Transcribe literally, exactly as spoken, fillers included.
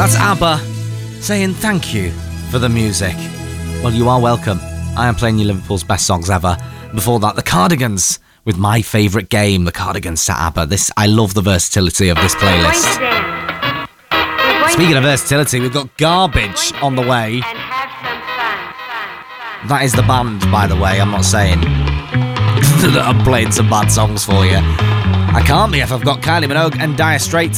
That's ABBA saying thank you for the music. Well, you are welcome. I am playing you Liverpool's best songs ever. Before that, the Cardigans with My Favourite Game. The Cardigans to ABBA. This, I love the versatility of this playlist. Speaking of versatility, we've got Garbage on the way. That is the band, by the way, I'm not saying that I'm playing some bad songs for you. I can't be if I've got Kylie Minogue and Dire Straits